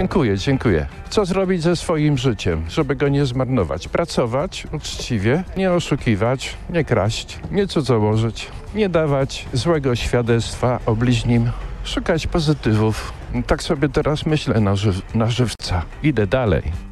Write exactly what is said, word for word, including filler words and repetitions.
Dziękuję, dziękuję. Co zrobić ze swoim życiem, żeby go nie zmarnować? Pracować uczciwie, nie oszukiwać, nie kraść, nie cudzołożyć, nie dawać złego świadectwa o bliźnim, szukać pozytywów. Tak sobie teraz myślę na, żyw- na żywca. Idę dalej.